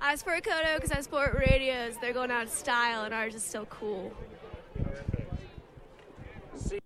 I support Kodo because I support radios. They're going out of style, and ours is so cool. See